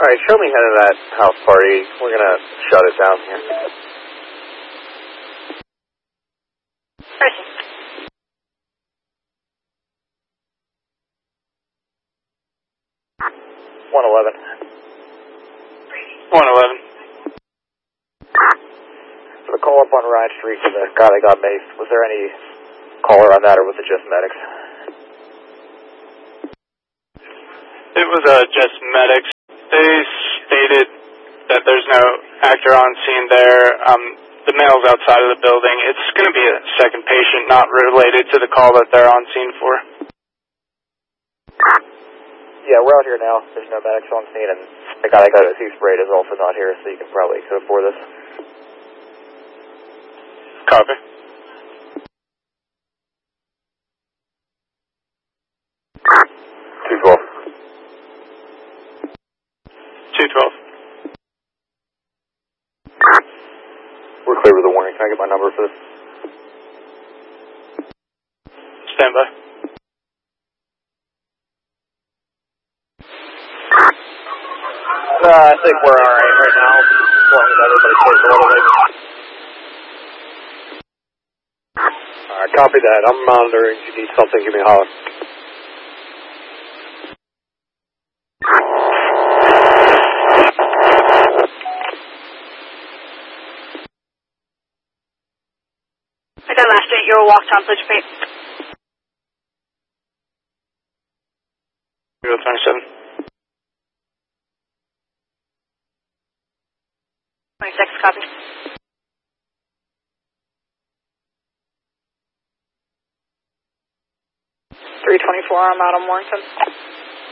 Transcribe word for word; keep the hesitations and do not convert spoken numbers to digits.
Alright, show me head of that house party. We're gonna shut it down here. one eleven. one eleven. So the call up on Ryan Street for the guy that got maced, was there any caller on that or was it just medics? It was uh, just medics. They stated that there's no actor on scene there. Um, the male's outside of the building. It's going to be a second patient, not related to the call that they're on scene for. Yeah, we're out here now. There's no medics on scene, and the guy that got his tooth sprayed is also not here, so you can probably code for this. Copy. two twelve. two twelve. We're clear with the warning. Can I get my number for this? Stand by. Uh, I think we're alright right now, as long as everybody stays a little bit. Alright, copy that. I'm monitoring. If you need something, give me a holler. I got last street, Euro walk, Tom, please repeat. Euro twenty-seven. twenty-six, copy. three twenty-four, I'm out on Warrington.